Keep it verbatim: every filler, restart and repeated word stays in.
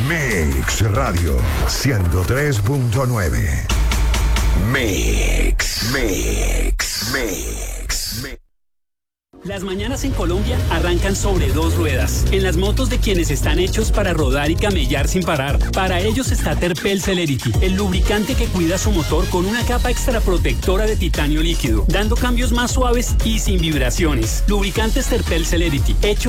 Mix Radio ciento tres punto nueve. Mix, Mix, Mix, Mix. Las mañanas en Colombia arrancan sobre dos ruedas, en las motos de quienes están hechos para rodar y camellar sin parar. Para ellos está Terpel Celerity, el lubricante que cuida su motor con una capa extra protectora de titanio líquido, dando cambios más suaves y sin vibraciones. Lubricantes Terpel Celerity, hecho